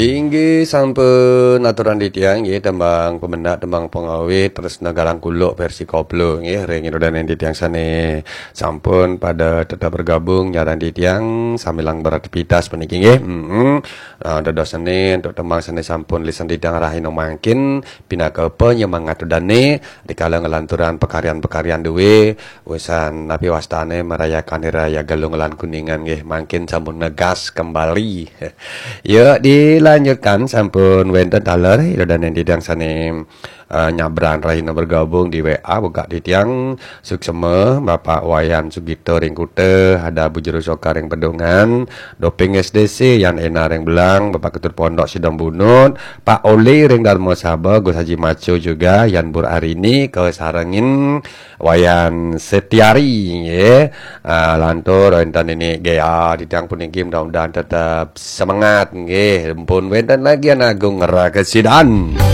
Inggih sampun aturan titiang nggih tembang pemendak tembang pengawit terus nagalang kuluk versi koplo nggih ring dan titiang sane sampun pada tetap bergabung nyaran titiang samilang beraktivitas puniki nggih. Dados sene untuk tembang sane sampun listen titiang rahin mangkin pinaka penyemangat dane dikala ngelanturan pekaryan-pekaryan duwe wisan napi wastane merayakan hari raya Galung lan Kuningan nggih mangkin sampun ngegas kembali. Yuk dilanjutkan sampun wenten taler dan yang tidang sane nyabran rahina bergabung di WA buka di tiang sukseme Bapak Wayan Sugito ring kute ada bujuru sokar ring pedongan doping SDC yang enar ring belang Bapak Ketua Pondok Sidang Bunut Pak Oli ring Darmo Saba Gus Haji Maco juga yang bur hari ini ke sarengin Wayan Setiari ya lantur enten ini GA di tiang puniki mudah-mudahan tetap semangat nggih pun wenten lagi anak agung ngeraka sidan.